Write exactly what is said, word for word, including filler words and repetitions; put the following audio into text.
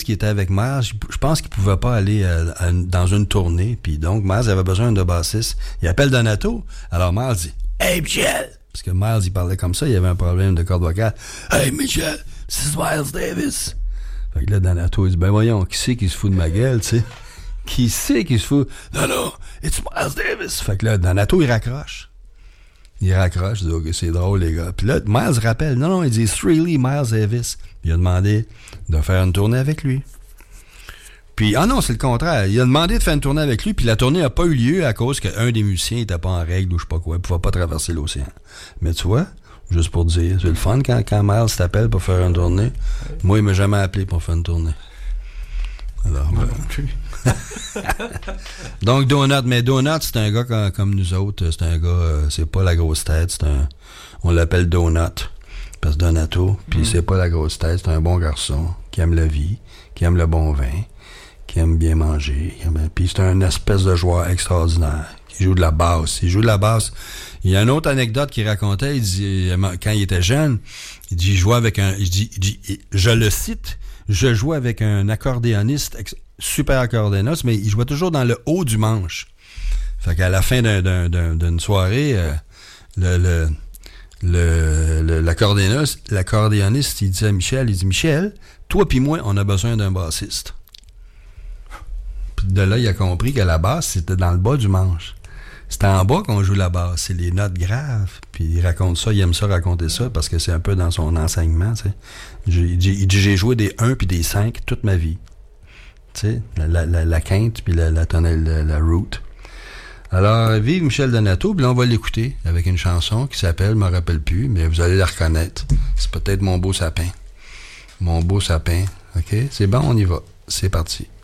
qui était avec Miles, je pense qu'il pouvait pas aller à, à, dans une tournée, puis donc Miles avait besoin de bassiste. Il appelle Donato, alors Miles dit « Hey Michel! » Parce que Miles, il parlait comme ça, il avait un problème de corde vocale. « Hey Michel, this is Miles Davis! » Fait que là, Donato, il dit « Ben voyons, qui c'est qui se fout de ma gueule, tu sais? Qui c'est qui se fout? Non, non, it's Miles Davis! » Fait que là, Donato, il raccroche. Il raccroche, il dit « Ok, c'est drôle, les gars. » Puis là, Miles rappelle. Non, non, il dit « It's really Miles Davis. » Il a demandé de faire une tournée avec lui. Puis, ah non, c'est le contraire. Il a demandé de faire une tournée avec lui, puis la tournée n'a pas eu lieu à cause qu'un des musiciens n'était pas en règle ou je sais pas quoi. Il ne pouvait pas traverser l'océan. Mais tu vois, juste pour dire, c'est le fun quand, quand Miles t'appelle pour faire une tournée. Moi, il m'a jamais appelé pour faire une tournée. Alors, ben... non plus. Donc, Donut, mais Donut, c'est un gars comme, comme nous autres. C'est un gars, euh, c'est pas la grosse tête. C'est un, on l'appelle Donut. Parce que Donato, puis mm. c'est pas la grosse tête, c'est un bon garçon qui aime la vie, qui aime le bon vin, qui aime bien manger. Puis c'est un espèce de joueur extraordinaire qui joue de la basse. Il joue de la basse. Il y a une autre anecdote qu'il racontait, il dit, quand il était jeune, il dit, il jouait avec un, il dit, il dit, je le cite, je jouais avec un accordéoniste, super accordéoniste, mais il jouait toujours dans le haut du manche. Fait qu'à la fin d'un, d'un, d'un, d'une soirée, euh, le, le Le, le, l'accordéoniste, l'accordéoniste, il dit à Michel, il dit, Michel, toi pis moi, on a besoin d'un bassiste. Puis de là, il a compris que la basse, c'était dans le bas du manche. C'était en bas qu'on joue la basse, c'est les notes graves. Puis il raconte ça, il aime ça raconter ça, parce que c'est un peu dans son enseignement, tu sais. Il dit, il dit, j'ai joué des un puis des cinq toute ma vie. Tu sais, la, la, la, la quinte puis la, la tonnelle, la, la root. Alors, vive Michel Donato, puis là, on va l'écouter avec une chanson qui s'appelle, je me rappelle plus, mais vous allez la reconnaître. C'est peut-être Mon beau sapin. Mon beau sapin. OK? C'est bon, on y va. C'est parti.